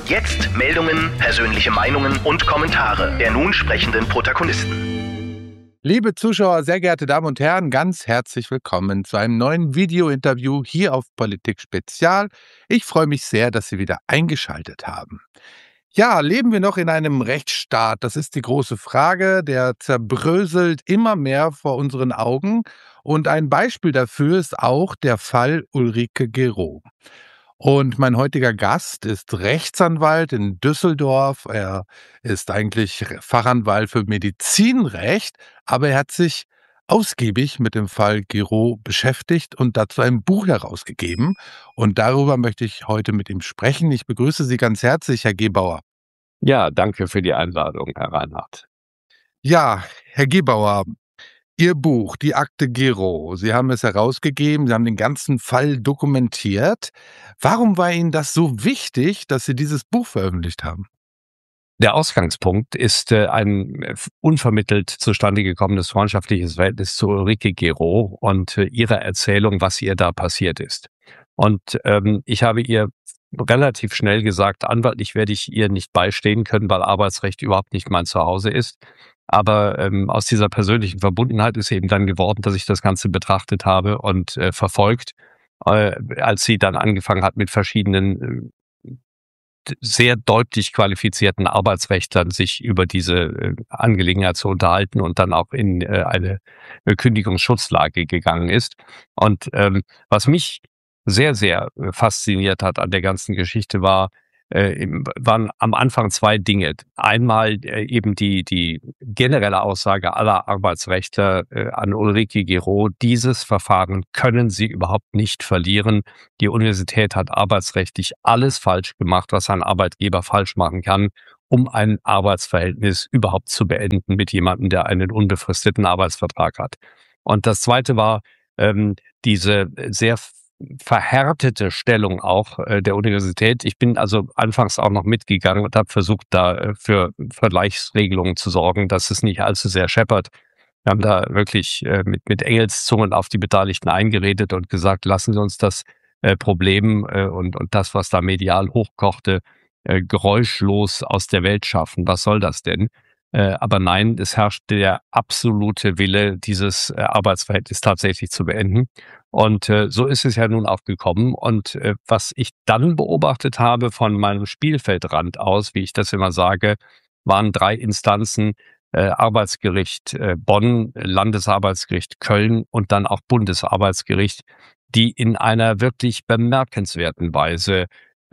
Jetzt Meldungen, persönliche Meinungen und Kommentare der nun sprechenden Protagonisten. Liebe Zuschauer, sehr geehrte Damen und Herren, ganz herzlich willkommen zu einem neuen Video-Interview hier auf Politik Spezial. Ich freue mich sehr, dass Sie wieder eingeschaltet haben. Ja, leben wir noch in einem Rechtsstaat? Das ist die große Frage. Der zerbröselt immer mehr vor unseren Augen. Und ein Beispiel dafür ist auch der Fall Ulrike Gero. Und mein heutiger Gast ist Rechtsanwalt in Düsseldorf. Er ist eigentlich Fachanwalt für Medizinrecht, aber er hat sich ausgiebig mit dem Fall Gero beschäftigt und dazu ein Buch herausgegeben. Und darüber möchte ich heute mit ihm sprechen. Ich begrüße Sie ganz herzlich, Herr Gebauer. Ja, danke für die Einladung, Herr Reinhardt. Ja, Herr Gebauer, Ihr Buch, die Akte Gero, Sie haben es herausgegeben, Sie haben den ganzen Fall dokumentiert. Warum war Ihnen das so wichtig, dass Sie dieses Buch veröffentlicht haben? Der Ausgangspunkt ist ein unvermittelt zustande gekommenes freundschaftliches Verhältnis zu Ulrike Gero und ihrer Erzählung, was ihr da passiert ist. Und ich habe ihr relativ schnell gesagt, anwaltlich werde ich ihr nicht beistehen können, weil Arbeitsrecht überhaupt nicht mein Zuhause ist. Aber aus dieser persönlichen Verbundenheit ist eben dann geworden, dass ich das Ganze betrachtet habe und verfolgt, als sie dann angefangen hat, mit verschiedenen sehr deutlich qualifizierten Arbeitsrechtlern sich über diese Angelegenheit zu unterhalten und dann auch in eine Kündigungsschutzlage gegangen ist. Und was mich sehr, sehr fasziniert hat an der ganzen Geschichte waren am Anfang zwei Dinge. Einmal eben die generelle Aussage aller Arbeitsrechtler an Ulrike Gero: Dieses Verfahren können Sie überhaupt nicht verlieren. Die Universität hat arbeitsrechtlich alles falsch gemacht, was ein Arbeitgeber falsch machen kann, um ein Arbeitsverhältnis überhaupt zu beenden mit jemandem, der einen unbefristeten Arbeitsvertrag hat. Und das Zweite war diese sehr verhärtete Stellung auch der Universität. Ich bin also anfangs auch noch mitgegangen und habe versucht, da für Vergleichsregelungen zu sorgen, dass es nicht allzu sehr scheppert. Wir haben da wirklich mit Engelszungen auf die Beteiligten eingeredet und gesagt, lassen Sie uns das Problem und das, was da medial hochkochte, geräuschlos aus der Welt schaffen. Was soll das denn? Aber nein, es herrscht der absolute Wille, dieses Arbeitsverhältnis tatsächlich zu beenden. Und so ist es ja nun auch gekommen. Und was ich dann beobachtet habe von meinem Spielfeldrand aus, wie ich das immer sage, waren drei Instanzen: Arbeitsgericht Bonn, Landesarbeitsgericht Köln und dann auch Bundesarbeitsgericht, die in einer wirklich bemerkenswerten Weise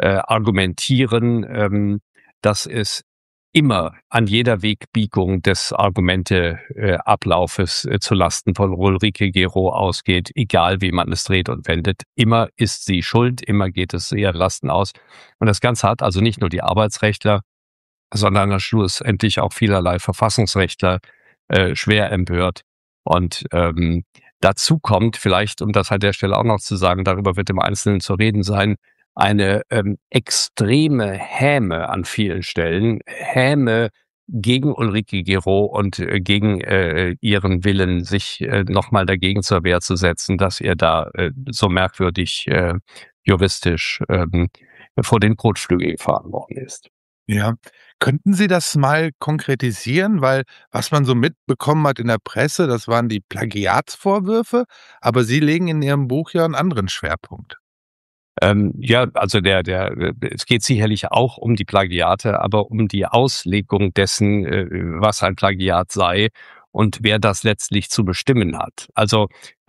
argumentieren, dass es immer an jeder Wegbiegung des Argumenteablaufes zu Lasten von Ulrike Gero ausgeht, egal wie man es dreht und wendet. Immer ist sie schuld, immer geht es ihr Lasten aus. Und das Ganze hat also nicht nur die Arbeitsrechtler, sondern schlussendlich auch vielerlei Verfassungsrechtler schwer empört. Und dazu kommt vielleicht, um das an der Stelle auch noch zu sagen, darüber wird im Einzelnen zu reden sein, eine extreme Häme an vielen Stellen, Häme gegen Ulrike Gero und gegen ihren Willen, sich nochmal dagegen zur Wehr zu setzen, dass ihr da so merkwürdig juristisch vor den Kotflügel gefahren worden ist. Ja, könnten Sie das mal konkretisieren? Weil was man so mitbekommen hat in der Presse, das waren die Plagiatsvorwürfe, aber Sie legen in Ihrem Buch ja einen anderen Schwerpunkt. Ja, also es geht sicherlich auch um die Plagiate, aber um die Auslegung dessen, was ein Plagiat sei und wer das letztlich zu bestimmen hat. Also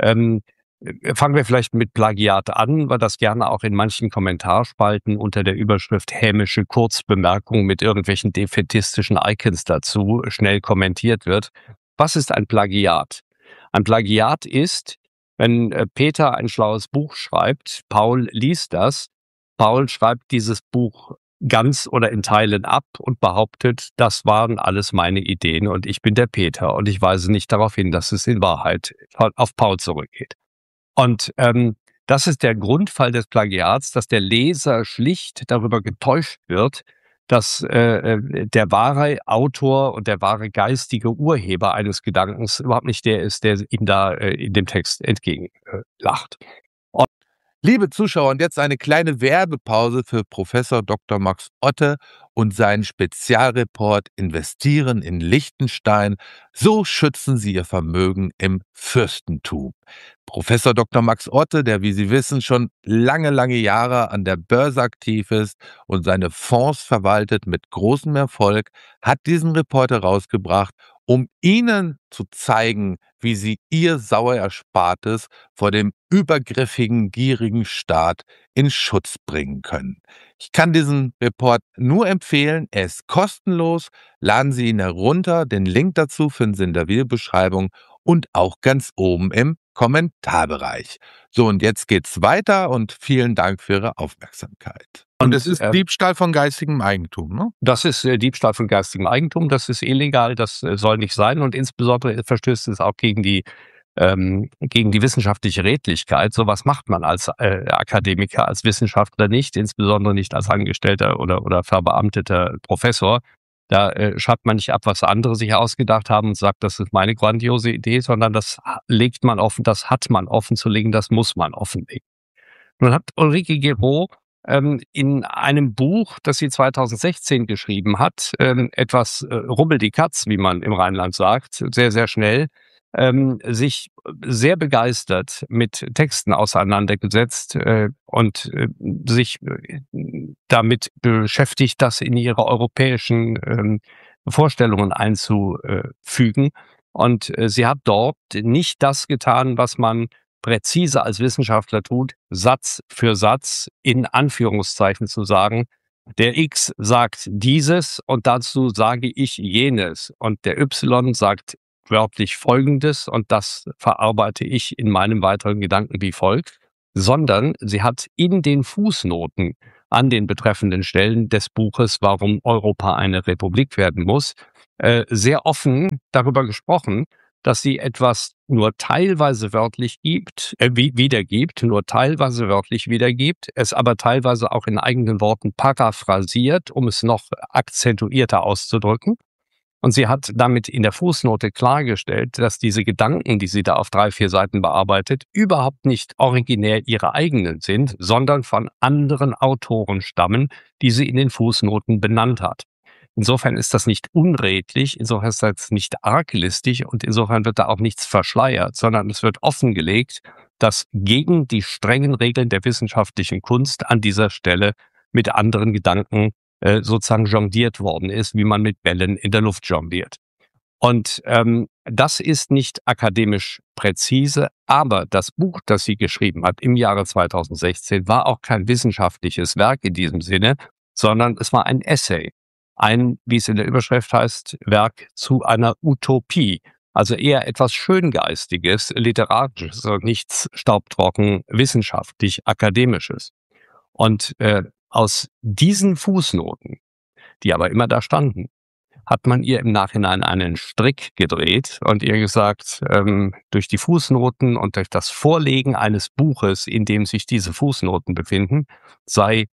fangen wir vielleicht mit Plagiat an, weil das gerne auch in manchen Kommentarspalten unter der Überschrift hämische Kurzbemerkung mit irgendwelchen defätistischen Icons dazu schnell kommentiert wird. Was ist ein Plagiat? Ein Plagiat ist, wenn Peter ein schlaues Buch schreibt, Paul liest das, Paul schreibt dieses Buch ganz oder in Teilen ab und behauptet, das waren alles meine Ideen und ich bin der Peter und ich weise nicht darauf hin, dass es in Wahrheit auf Paul zurückgeht. Und das ist der Grundfall des Plagiats, dass der Leser schlicht darüber getäuscht wird, dass der wahre Autor und der wahre geistige Urheber eines Gedankens überhaupt nicht der ist, der ihm da in dem Text entgegenlacht. Liebe Zuschauer, und jetzt eine kleine Werbepause für Professor Dr. Max Otte und seinen Spezialreport Investieren in Liechtenstein. So schützen Sie Ihr Vermögen im Fürstentum. Professor Dr. Max Otte, der, wie Sie wissen, schon lange Jahre an der Börse aktiv ist und seine Fonds verwaltet mit großem Erfolg, hat diesen Report herausgebracht, um Ihnen zu zeigen, wie Sie Ihr Sauererspartes vor dem übergriffigen, gierigen Staat in Schutz bringen können. Ich kann diesen Report nur empfehlen. Er ist kostenlos. Laden Sie ihn herunter. Den Link dazu finden Sie in der Videobeschreibung und auch ganz oben im Kommentarbereich. So, und jetzt geht's weiter und vielen Dank für Ihre Aufmerksamkeit. Und es ist Diebstahl von geistigem Eigentum, ne? Das ist Diebstahl von geistigem Eigentum, das ist illegal, das soll nicht sein und insbesondere verstößt es auch gegen die wissenschaftliche Redlichkeit. Sowas macht man als Akademiker, als Wissenschaftler nicht, insbesondere nicht als Angestellter oder verbeamteter Professor. Da schreibt man nicht ab, was andere sich ausgedacht haben und sagt, das ist meine grandiose Idee, sondern das legt man offen, das hat man offen zu legen, das muss man offenlegen. Nun hat Ulrike Guérot in einem Buch, das sie 2016 geschrieben hat, etwas rubbel die Katz, wie man im Rheinland sagt, sehr schnell, sich sehr begeistert mit Texten auseinandergesetzt und sich damit beschäftigt, das in ihre europäischen Vorstellungen einzufügen. Und sie hat dort nicht das getan, was man präzise als Wissenschaftler tut, Satz für Satz in Anführungszeichen zu sagen, der X sagt dieses und dazu sage ich jenes und der Y sagt wörtlich Folgendes und das verarbeite ich in meinem weiteren Gedanken wie folgt, sondern sie hat in den Fußnoten an den betreffenden Stellen des Buches Warum Europa eine Republik werden muss, sehr offen darüber gesprochen, dass sie etwas nur teilweise wörtlich wiedergibt, es aber teilweise auch in eigenen Worten paraphrasiert, um es noch akzentuierter auszudrücken. Und sie hat damit in der Fußnote klargestellt, dass diese Gedanken, die sie da auf 3-4 Seiten bearbeitet, überhaupt nicht originär ihre eigenen sind, sondern von anderen Autoren stammen, die sie in den Fußnoten benannt hat. Insofern ist das nicht unredlich, insofern ist das nicht arglistig und insofern wird da auch nichts verschleiert, sondern es wird offengelegt, dass gegen die strengen Regeln der wissenschaftlichen Kunst an dieser Stelle mit anderen Gedanken sozusagen jongliert worden ist, wie man mit Bällen in der Luft jongliert. Und das ist nicht akademisch präzise, aber das Buch, das sie geschrieben hat im Jahre 2016, war auch kein wissenschaftliches Werk in diesem Sinne, sondern es war ein Essay. Ein, wie es in der Überschrift heißt, Werk zu einer Utopie. Also eher etwas Schöngeistiges, Literarisches und nichts staubtrocken, wissenschaftlich, Akademisches. Und aus diesen Fußnoten, die aber immer da standen, hat man ihr im Nachhinein einen Strick gedreht und ihr gesagt, durch die Fußnoten und durch das Vorlegen eines Buches, in dem sich diese Fußnoten befinden, sei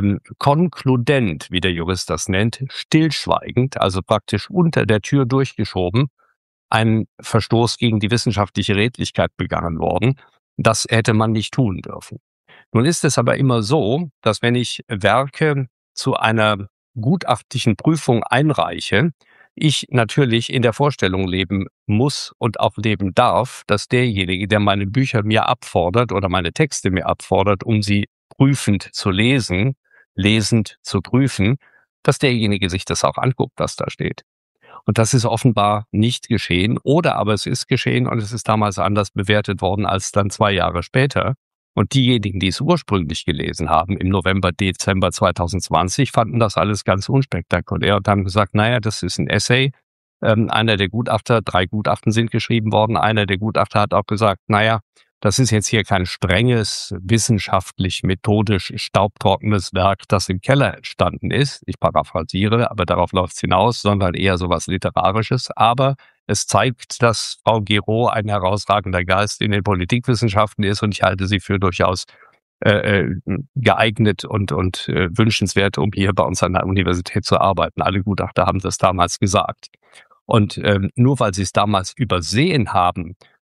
konkludent, wie der Jurist das nennt, stillschweigend, also praktisch unter der Tür durchgeschoben, ein Verstoß gegen die wissenschaftliche Redlichkeit begangen worden. Das hätte man nicht tun dürfen. Nun ist es aber immer so, dass wenn ich Werke zu einer gutachtlichen Prüfung einreiche, ich natürlich in der Vorstellung leben muss und auch leben darf, dass derjenige, der meine Bücher mir abfordert oder meine Texte mir abfordert, um sie prüfend zu lesen, lesend zu prüfen, dass derjenige sich das auch anguckt, was da steht. Und das ist offenbar nicht geschehen, oder aber es ist geschehen und es ist damals anders bewertet worden als dann 2 Jahre später. Und diejenigen, die es ursprünglich gelesen haben, im November, Dezember 2020, fanden das alles ganz unspektakulär und haben gesagt, naja, das ist ein Essay. Einer der Gutachter, 3 Gutachten sind geschrieben worden, einer der Gutachter hat auch gesagt, naja, das ist jetzt hier kein strenges, wissenschaftlich, methodisch staubtrockenes Werk, das im Keller entstanden ist. Ich paraphrasiere, aber darauf läuft es hinaus, sondern eher sowas Literarisches. Aber es zeigt, dass Frau Guérot ein herausragender Geist in den Politikwissenschaften ist und ich halte sie für durchaus geeignet und wünschenswert, um hier bei uns an der Universität zu arbeiten. Alle Gutachter haben das damals gesagt. Und nur weil sie es damals übersehen haben,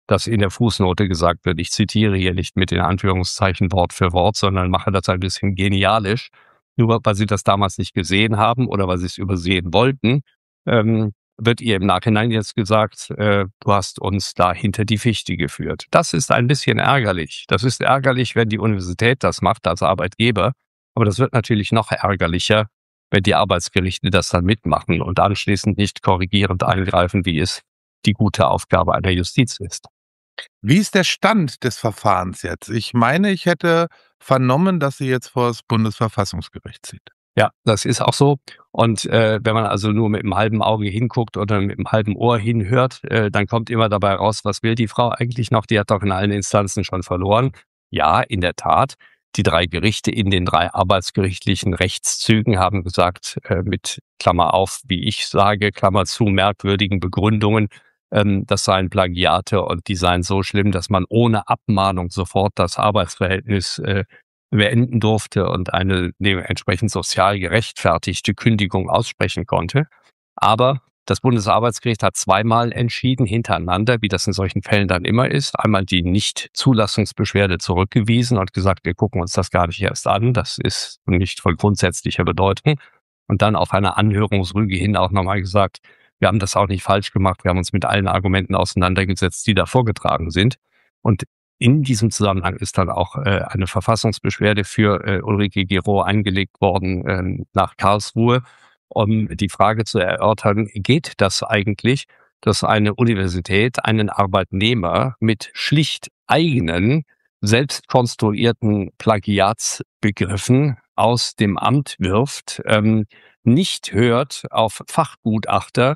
dass in der Fußnote gesagt wird, ich zitiere hier nicht mit den Anführungszeichen Wort für Wort, sondern mache das ein bisschen genialisch. Nur weil sie das damals nicht gesehen haben oder weil sie es übersehen wollten, wird ihr im Nachhinein jetzt gesagt, du hast uns da hinter die Fichte geführt. Das ist ein bisschen ärgerlich. Das ist ärgerlich, wenn die Universität das macht als Arbeitgeber. Aber das wird natürlich noch ärgerlicher, wenn die Arbeitsgerichte das dann mitmachen und anschließend nicht korrigierend eingreifen, wie es die gute Aufgabe einer Justiz ist. Wie ist der Stand des Verfahrens jetzt? Ich meine, ich hätte vernommen, dass sie jetzt vor das Bundesverfassungsgericht zieht. Ja, das ist auch so. Und wenn man also nur mit einem halben Auge hinguckt oder mit einem halben Ohr hinhört, dann kommt immer dabei raus, was will die Frau eigentlich noch? Die hat doch in allen Instanzen schon verloren. Ja, in der Tat. Die 3 Gerichte in den 3 arbeitsgerichtlichen Rechtszügen haben gesagt, mit Klammer auf, wie ich sage, Klammer zu, merkwürdigen Begründungen, das seien Plagiate und die seien so schlimm, dass man ohne Abmahnung sofort das Arbeitsverhältnis beenden durfte und eine dementsprechend sozial gerechtfertigte Kündigung aussprechen konnte. Aber das Bundesarbeitsgericht hat 2-mal entschieden hintereinander, wie das in solchen Fällen dann immer ist. Einmal die Nichtzulassungsbeschwerde zurückgewiesen und gesagt, wir gucken uns das gar nicht erst an. Das ist nicht von grundsätzlicher Bedeutung. Und dann auf eine Anhörungsrüge hin auch nochmal gesagt, wir haben das auch nicht falsch gemacht. Wir haben uns mit allen Argumenten auseinandergesetzt, die da vorgetragen sind. Und in diesem Zusammenhang ist dann auch eine Verfassungsbeschwerde für Ulrike Gero eingelegt worden nach Karlsruhe, um die Frage zu erörtern, geht das eigentlich, dass eine Universität einen Arbeitnehmer mit schlicht eigenen, selbst konstruierten Plagiatsbegriffen aus dem Amt wirft, nicht hört auf Fachgutachter,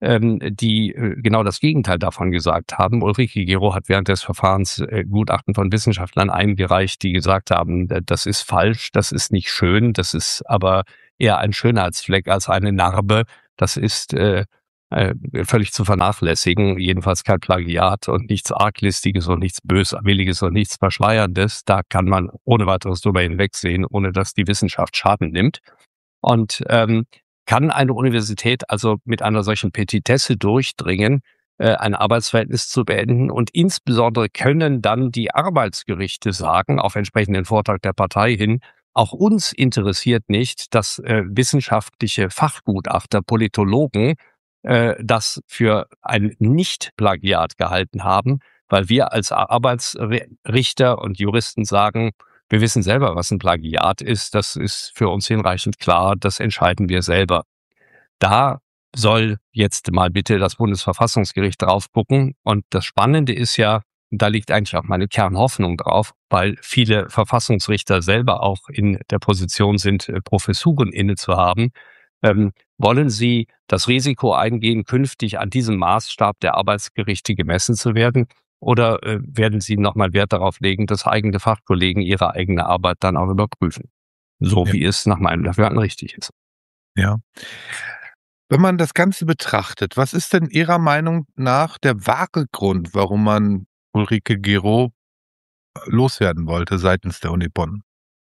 die genau das Gegenteil davon gesagt haben. Ulrike Gero hat während des Verfahrens Gutachten von Wissenschaftlern eingereicht, die gesagt haben, das ist falsch, das ist nicht schön, das ist aber eher ein Schönheitsfleck als eine Narbe. Das ist völlig zu vernachlässigen, jedenfalls kein Plagiat und nichts Arglistiges und nichts Böswilliges und nichts Verschleierndes. Da kann man ohne weiteres drüber hinwegsehen, ohne dass die Wissenschaft Schaden nimmt. Und kann eine Universität also mit einer solchen Petitesse durchdringen, ein Arbeitsverhältnis zu beenden? Und insbesondere können dann die Arbeitsgerichte sagen, auf entsprechenden Vortrag der Partei hin, auch uns interessiert nicht, dass wissenschaftliche Fachgutachter, Politologen das für ein Nicht-Plagiat gehalten haben, weil wir als Arbeitsrichter und Juristen sagen, wir wissen selber, was ein Plagiat ist. Das ist für uns hinreichend klar. Das entscheiden wir selber. Da soll jetzt mal bitte das Bundesverfassungsgericht drauf gucken. Und das Spannende ist ja, da liegt eigentlich auch meine Kernhoffnung drauf, weil viele Verfassungsrichter selber auch in der Position sind, Professuren inne zu haben. Wollen Sie das Risiko eingehen, künftig an diesem Maßstab der Arbeitsgerichte gemessen zu werden? Oder werden Sie nochmal Wert darauf legen, dass eigene Fachkollegen ihre eigene Arbeit dann auch überprüfen? So wie es nach meinem Dafürhalten richtig ist. Ja. Wenn man das Ganze betrachtet, was ist denn Ihrer Meinung nach der wahre Grund, warum man Ulrike Gero loswerden wollte seitens der Uni Bonn?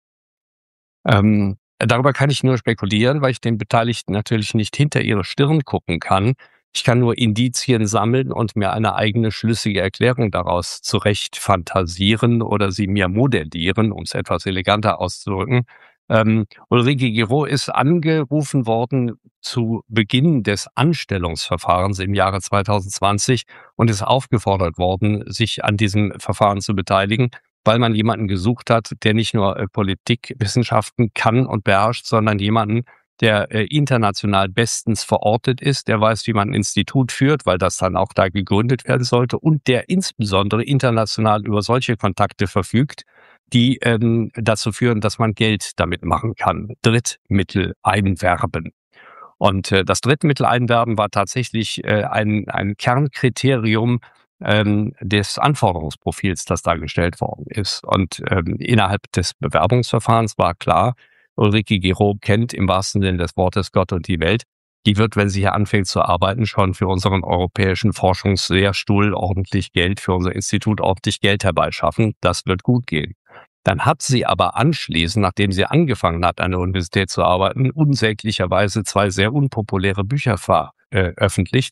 Darüber kann ich nur spekulieren, weil ich den Beteiligten natürlich nicht hinter ihre Stirn gucken kann. Ich kann nur Indizien sammeln und mir eine eigene schlüssige Erklärung daraus zurecht fantasieren oder sie mir modellieren, um es etwas eleganter auszudrücken. Ulrike Gero ist angerufen worden zu Beginn des Anstellungsverfahrens im Jahre 2020 und ist aufgefordert worden, sich an diesem Verfahren zu beteiligen, weil man jemanden gesucht hat, der nicht nur Politikwissenschaften kann und beherrscht, sondern jemanden, der international bestens verortet ist, der weiß, wie man ein Institut führt, weil das dann auch da gegründet werden sollte und der insbesondere international über solche Kontakte verfügt, die dazu führen, dass man Geld damit machen kann. Drittmittel einwerben. Und das Drittmittel einwerben war tatsächlich ein Kernkriterium des Anforderungsprofils, das dargestellt worden ist. Und innerhalb des Bewerbungsverfahrens war klar, Ulrike Gero kennt im wahrsten Sinne des Wortes Gott und die Welt. Die wird, wenn sie hier anfängt zu arbeiten, schon für unseren europäischen Forschungslehrstuhl ordentlich Geld, für unser Institut ordentlich Geld herbeischaffen. Das wird gut gehen. Dann hat sie aber anschließend, nachdem sie angefangen hat, an der Universität zu arbeiten, unsäglicherweise 2 sehr unpopuläre Bücher veröffentlicht.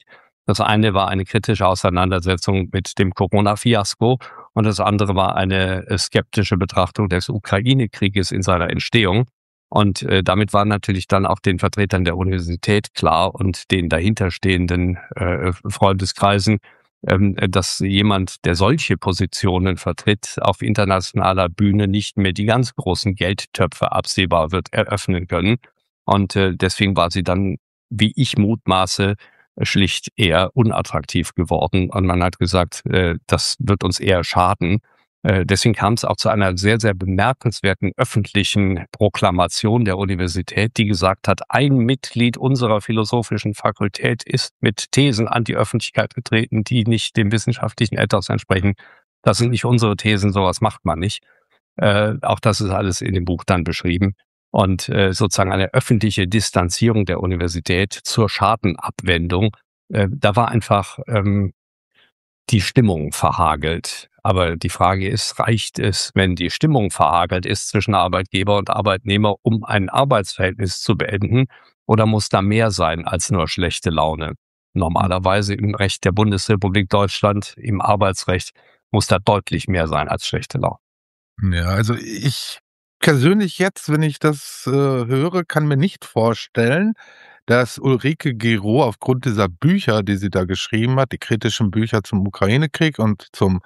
Das eine war eine kritische Auseinandersetzung mit dem Corona-Fiasko und das andere war eine skeptische Betrachtung des Ukraine-Krieges in seiner Entstehung. Und damit war natürlich dann auch den Vertretern der Universität klar und den dahinterstehenden Freundeskreisen, dass jemand, der solche Positionen vertritt, auf internationaler Bühne nicht mehr die ganz großen Geldtöpfe absehbar wird eröffnen können. Und deswegen war sie dann, wie ich mutmaße, schlicht eher unattraktiv geworden. Und man hat gesagt, das wird uns eher schaden. Deswegen kam es auch zu einer sehr, sehr bemerkenswerten öffentlichen Proklamation der Universität, die gesagt hat, ein Mitglied unserer philosophischen Fakultät ist mit Thesen an die Öffentlichkeit getreten, die nicht dem wissenschaftlichen Ethos entsprechen. Das sind nicht unsere Thesen, sowas macht man nicht. Auch das ist alles in dem Buch dann beschrieben. Und sozusagen eine öffentliche Distanzierung der Universität zur Schadenabwendung, da war einfach die Stimmung verhagelt. Aber die Frage ist, reicht es, wenn die Stimmung verhagelt ist zwischen Arbeitgeber und Arbeitnehmer, um ein Arbeitsverhältnis zu beenden? Oder muss da mehr sein als nur schlechte Laune? Normalerweise im Recht der Bundesrepublik Deutschland, im Arbeitsrecht, muss da deutlich mehr sein als schlechte Laune. Ja, also ich persönlich jetzt, wenn ich das höre, kann mir nicht vorstellen, dass Ulrike Gero aufgrund dieser Bücher, die sie da geschrieben hat, die kritischen Bücher zum Ukraine-Krieg und zum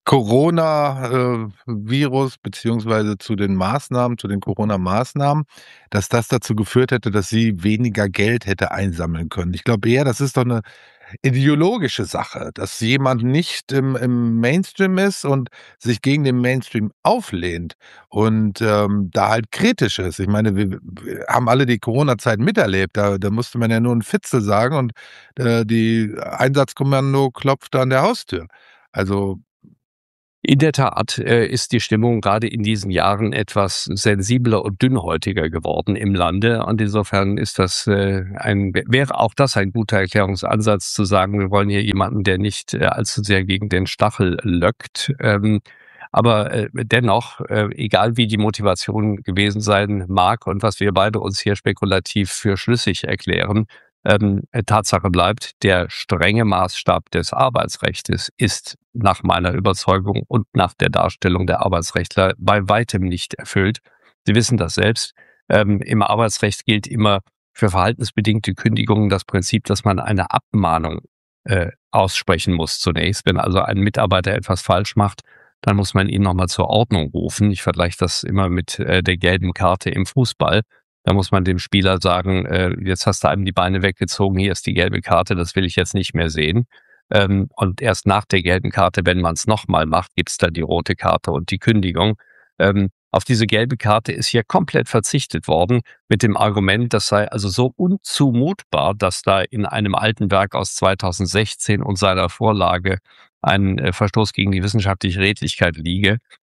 Corona-Virus beziehungsweise zu den Maßnahmen, zu den Corona-Maßnahmen, dass das dazu geführt hätte, dass sie weniger Geld hätte einsammeln können. Ich glaube eher, das ist doch eine ideologische Sache, dass jemand nicht im Mainstream ist und sich gegen den Mainstream auflehnt und da halt kritisch ist. Ich meine, wir haben alle die Corona-Zeit miterlebt. Da musste man ja nur ein Fitzel sagen und die Einsatzkommando klopfte an der Haustür. Also In der Tat ist die Stimmung gerade in diesen Jahren etwas sensibler und dünnhäutiger geworden im Lande. Und insofern ist das wäre auch das ein guter Erklärungsansatz, zu sagen, wir wollen hier jemanden, der nicht allzu sehr gegen den Stachel löckt. Aber dennoch, egal wie die Motivation gewesen sein mag und was wir beide uns hier spekulativ für schlüssig erklären, Tatsache bleibt, der strenge Maßstab des Arbeitsrechts ist nach meiner Überzeugung und nach der Darstellung der Arbeitsrechtler bei weitem nicht erfüllt. Sie wissen das selbst. Im Arbeitsrecht gilt immer für verhaltensbedingte Kündigungen das Prinzip, dass man eine Abmahnung aussprechen muss zunächst. Wenn also ein Mitarbeiter etwas falsch macht, dann muss man ihn nochmal zur Ordnung rufen. Ich vergleiche das immer mit der gelben Karte im Fußball. Da muss man dem Spieler sagen, jetzt hast du einem die Beine weggezogen, hier ist die gelbe Karte, das will ich jetzt nicht mehr sehen. Und erst nach der gelben Karte, wenn man es nochmal macht, gibt's dann die rote Karte und die Kündigung. Auf diese gelbe Karte ist hier komplett verzichtet worden mit dem Argument, das sei also so unzumutbar, dass da in einem alten Werk aus 2016 und seiner Vorlage ein Verstoß gegen die wissenschaftliche Redlichkeit liege.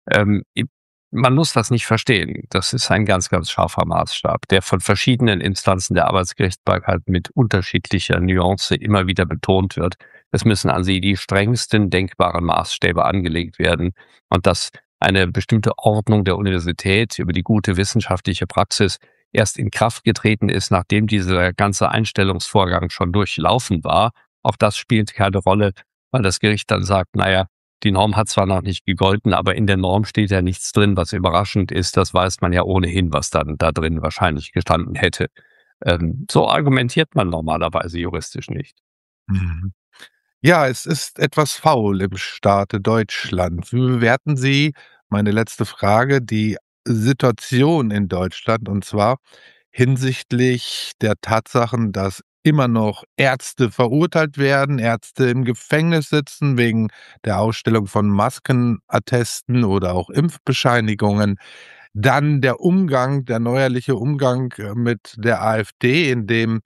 Man muss das nicht verstehen. Das ist ein ganz, ganz scharfer Maßstab, der von verschiedenen Instanzen der Arbeitsgerichtsbarkeit mit unterschiedlicher Nuance immer wieder betont wird. Es müssen an sie die strengsten denkbaren Maßstäbe angelegt werden und dass eine bestimmte Ordnung der Universität über die gute wissenschaftliche Praxis erst in Kraft getreten ist, nachdem dieser ganze Einstellungsvorgang schon durchlaufen war. Auch das spielt keine Rolle, weil das Gericht dann sagt, naja, die Norm hat zwar noch nicht gegolten, aber in der Norm steht ja nichts drin, was überraschend ist. Das weiß man ja ohnehin, was dann da drin wahrscheinlich gestanden hätte. So argumentiert man normalerweise juristisch nicht. Mhm. Ja, es ist etwas faul im Staate Deutschland. Wie bewerten Sie, meine letzte Frage, die Situation in Deutschland und zwar hinsichtlich der Tatsachen, dass immer noch Ärzte verurteilt werden, Ärzte im Gefängnis sitzen wegen der Ausstellung von Maskenattesten oder auch Impfbescheinigungen. Dann der neuerliche Umgang mit der AfD, in dem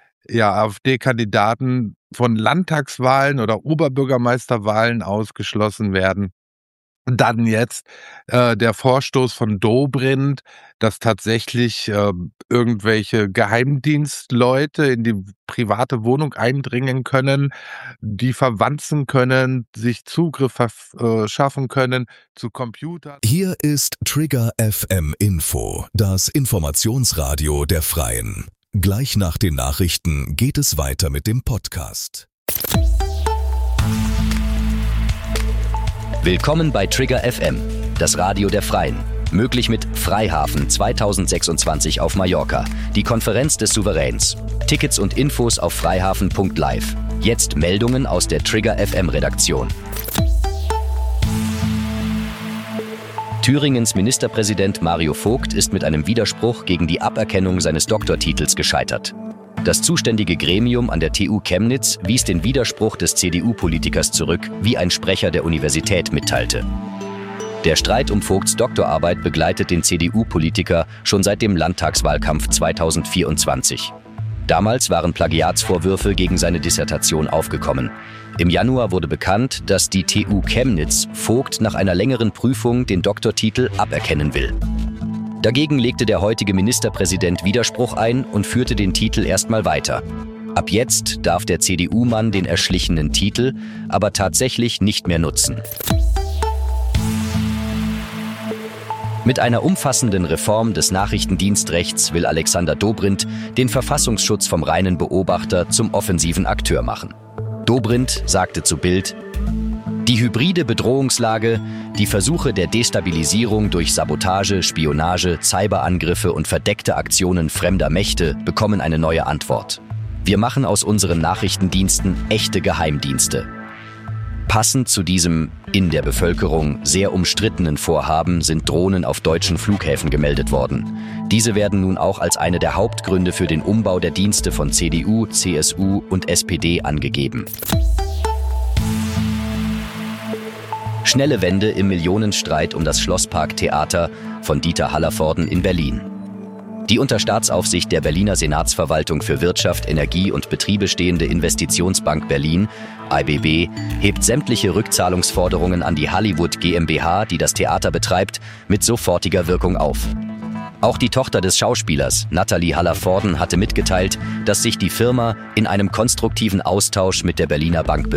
AfD-Kandidaten von Landtagswahlen oder Oberbürgermeisterwahlen ausgeschlossen werden. Dann jetzt der Vorstoß von Dobrindt, dass tatsächlich irgendwelche Geheimdienstleute in die private Wohnung eindringen können, die verwanzen können, sich Zugriff schaffen können zu Computern. Hier ist Trigger FM Info, das Informationsradio der Freien. Gleich nach den Nachrichten geht es weiter mit dem Podcast. Willkommen bei Trigger FM, das Radio der Freien. Möglich mit Freihafen 2026 auf Mallorca, die Konferenz des Souveräns. Tickets und Infos auf freihafen.live. Jetzt Meldungen aus der Trigger FM Redaktion. Thüringens Ministerpräsident Mario Vogt ist mit einem Widerspruch gegen die Aberkennung seines Doktortitels gescheitert. Das zuständige Gremium an der TU Chemnitz wies den Widerspruch des CDU-Politikers zurück, wie ein Sprecher der Universität mitteilte. Der Streit um Vogts Doktorarbeit begleitet den CDU-Politiker schon seit dem Landtagswahlkampf 2024. Damals waren Plagiatsvorwürfe gegen seine Dissertation aufgekommen. Im Januar wurde bekannt, dass die TU Chemnitz Vogt nach einer längeren Prüfung den Doktortitel aberkennen will. Dagegen legte der heutige Ministerpräsident Widerspruch ein und führte den Titel erstmal weiter. Ab jetzt darf der CDU-Mann den erschlichenen Titel aber tatsächlich nicht mehr nutzen. Mit einer umfassenden Reform des Nachrichtendienstrechts will Alexander Dobrindt den Verfassungsschutz vom reinen Beobachter zum offensiven Akteur machen. Dobrindt sagte zu Bild: Die hybride Bedrohungslage, die Versuche der Destabilisierung durch Sabotage, Spionage, Cyberangriffe und verdeckte Aktionen fremder Mächte bekommen eine neue Antwort. Wir machen aus unseren Nachrichtendiensten echte Geheimdienste. Passend zu diesem in der Bevölkerung sehr umstrittenen Vorhaben sind Drohnen auf deutschen Flughäfen gemeldet worden. Diese werden nun auch als eine der Hauptgründe für den Umbau der Dienste von CDU, CSU und SPD angegeben. Schnelle Wende im Millionenstreit um das Schlosspark-Theater von Dieter Hallervorden in Berlin. Die unter Staatsaufsicht der Berliner Senatsverwaltung für Wirtschaft, Energie und Betriebe stehende Investitionsbank Berlin, IBB, hebt sämtliche Rückzahlungsforderungen an die Hollywood GmbH, die das Theater betreibt, mit sofortiger Wirkung auf. Auch die Tochter des Schauspielers, Nathalie Hallervorden, hatte mitgeteilt, dass sich die Firma in einem konstruktiven Austausch mit der Berliner Bank